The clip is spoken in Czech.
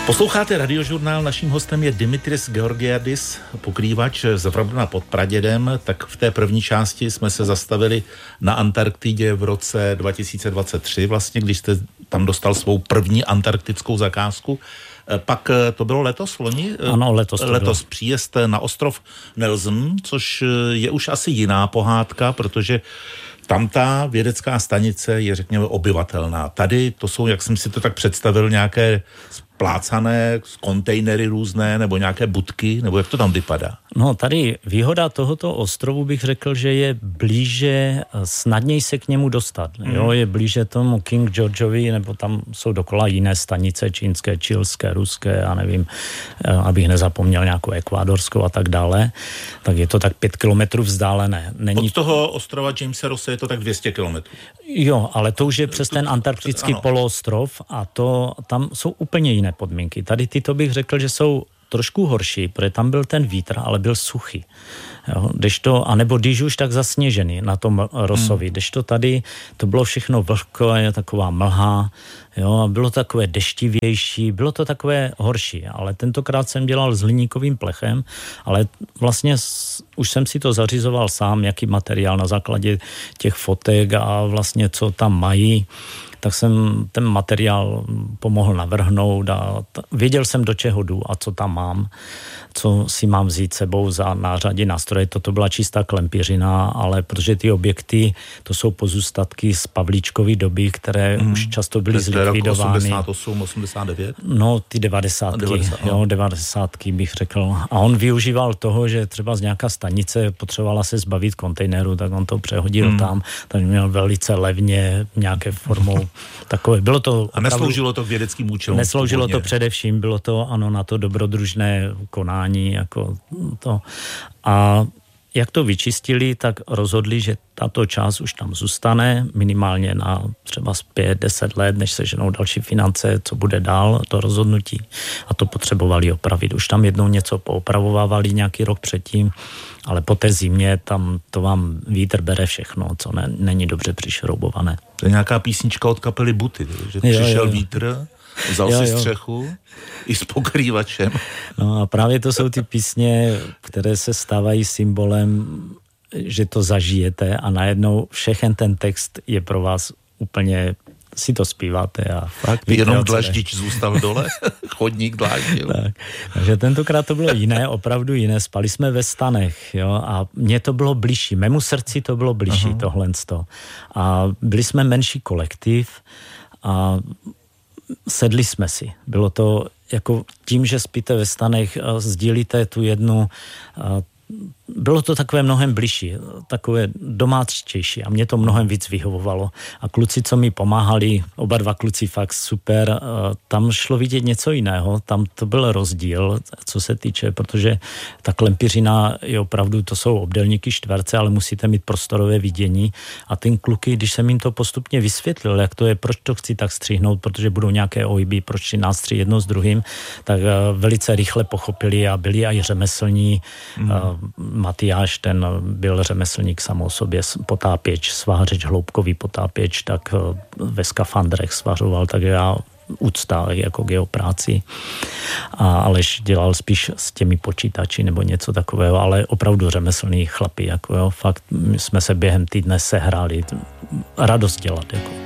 Posloucháte Radiožurnál, naším hostem je Dimitris Georgiadis, pokrývač z Vrbna pod Pradědem. Tak v té první části jsme se zastavili na Antarktidě v roce 2023, vlastně, když jste tam dostal svou první antarktickou zakázku. Pak to bylo letos, loni? Ano, letos příjezd na ostrov Nelson, což je už asi jiná pohádka, protože tam ta vědecká stanice je, řekněme, obyvatelná. Tady to jsou, jak jsem si to tak představil, nějaké plácané kontejnery různé, nebo nějaké budky, nebo jak to tam vypadá? No, tady výhoda tohoto ostrovu bych řekl, že je blíže, snadněji se k němu dostat. Jo, je blíže tomu King Georgeovi, nebo tam jsou dokola jiné stanice, čínské, čilské, ruské, já nevím, abych nezapomněl nějakou ekvádorskou a tak dále. Tak je to tak 5 kilometrů vzdálené. Od toho ostrova Jamesa Rosse je to tak 200 kilometrů. Jo, ale to už je přes ten antarktický poloostrov a to tam jsou úplně jiné podmínky. Tady tyto bych řekl, že jsou trošku horší, protože tam byl ten vítr, ale byl suchý. Jo, anebo když už tak zasněžený na tom Rossovi. Kdežto tady to bylo všechno vlhké, taková mlha, jo, a bylo takové deštivější, bylo to takové horší, ale tentokrát jsem dělal s hliníkovým plechem, ale vlastně už jsem si to zařizoval sám, jaký materiál na základě těch fotek a vlastně co tam mají, tak jsem ten materiál pomohl navrhnout a věděl jsem, do čeho jdu a co tam mám, co si mám vzít sebou za nářadí nástroje. Toto byla čistá klempířina, ale protože ty objekty, to jsou pozůstatky z Pavlíčkovy doby, které už často byly zlikvidovány. 88, 89? No, ty 90 bych řekl. A on využíval toho, že třeba z nějaká stanice potřebovala se zbavit kontejneru, tak on to přehodil tam, takže měl velice levně nějaké formou takové. Bylo to a nesloužilo to k vědeckým účelům? Nesloužilo to především, bylo to ano na to dobrodružné konání, jako to. A jak to vyčistili, tak rozhodli, že tato část už tam zůstane minimálně na třeba 5-10 let, než se ženou další finance, co bude dál, to rozhodnutí. A to potřebovali opravit. Už tam jednou něco poopravovávali nějaký rok předtím, ale po té zimě tam to vám vítr bere všechno, co není dobře přišroubované. To je nějaká písnička od kapely Buty, že přišel vítr, vzal si střechu i s pokrývačem. No a právě to jsou ty písně, které se stávají symbolem, že to zažijete a najednou všechen ten text je pro vás úplně, si to zpíváte a fakt. Jenom dlaždič zůstal dole, chodník dláždil. Takže tentokrát to bylo jiné, opravdu jiné. Spali jsme ve stanech, jo, a mně to bylo bližší, mému srdci to bylo bližší, tohlensto. A byli jsme menší kolektiv a sedli jsme si. Bylo to jako tím, že spíte ve stanech, sdílíte tu jednu, bylo to takové mnohem bližší, takové domáčtější a mě to mnohem víc vyhovovalo. A kluci, co mi pomáhali, oba dva kluci fakt super, tam šlo vidět něco jiného, tam to byl rozdíl, co se týče, protože ta klempířina je opravdu, to jsou obdélníky čtverce, ale musíte mít prostorové vidění a ten kluky, když jsem jim to postupně vysvětlil, jak to je, proč to chci tak střihnout, protože budou nějaké ohyby, proč si nástří jedno s druhým, tak velice rychle pochopili a byli i řemeslní. Matyáš, ten byl řemeslník sám o sobě, potápěč, svářeč, hloubkový potápěč, tak ve skafandrech svařoval, tak já úcta jako geopráci. A Aleš dělal spíš s těmi počítači nebo něco takového, ale opravdu řemeslný chlapi, jako jo, fakt jsme se během týdne sehráli, radost dělat, jako.